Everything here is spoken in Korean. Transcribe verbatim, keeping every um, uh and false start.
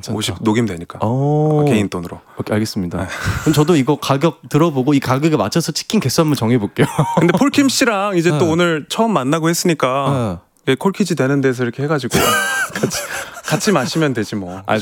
괜찮죠. 오십 녹이면 되니까. 오. 개인 돈으로. 오케이, 알겠습니다. 네. 그럼 저도 이거 가격 들어보고 이 가격에 맞춰서 치킨 개수 한번 정해볼게요. 근데 폴킴 씨랑 이제 네. 또 오늘 처음 만나고 했으니까 네. 콜키지 되는 데서 이렇게 해가지고 같이, 같이 마시면 되지 뭐. 아,